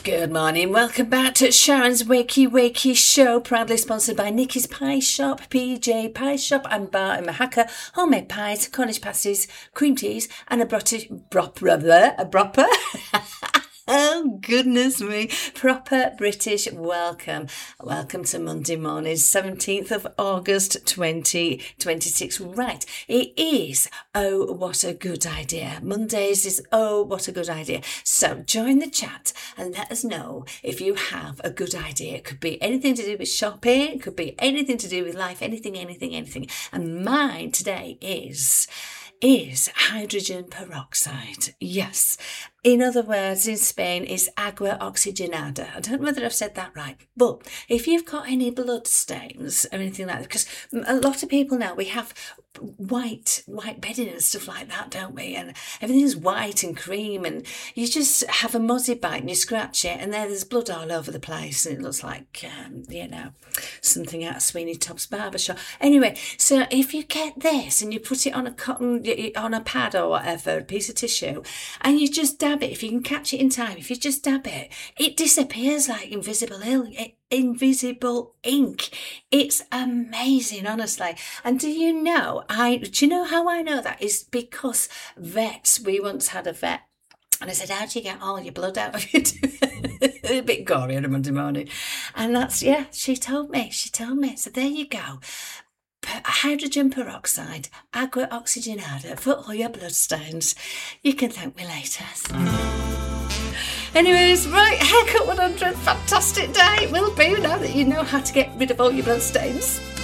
Good morning, welcome back to Sharon's Wakey Show, proudly sponsored by Nikki's Pie Shop, PJ Pie Shop and Bar in Mahaka, homemade pies, Cornish pasties, cream teas and a proper oh goodness me, proper British welcome. Welcome to Monday morning, 17th of August 2026. Right, it is Oh What a Good Idea. Mondays is Oh What a Good Idea. So join the chat and let us know if you have a good idea. It could be anything to do with shopping, it could be anything to do with life, anything. And mine today is hydrogen peroxide. Yes. In other words, in Spain, is agua oxigenada. I don't know whether I've said that right, but if you've got any blood stains or anything like that, because a lot of people now, we have white bedding and stuff like that, don't we? And everything's white and cream, and you just have a muzzy bite and you scratch it, and there's blood all over the place, and it looks like, something out of Sweeney Todd's barbershop. Anyway, so if you get this and you put it on a pad or whatever, a piece of tissue, and you just dab it, if you can catch it in time, if you just dab it, it disappears like invisible ink. It's amazing, honestly. And do you know how I know that? Is because vets, we once had a vet, and I said, how do you get all your blood out of it? A bit gory on a Monday morning. And she told me. So there you go. Hydrogen peroxide, agua oxigenada for all your blood stains. You can thank me later. Anyways, right, haircut 100, fantastic day it will be now that you know how to get rid of all your blood stains.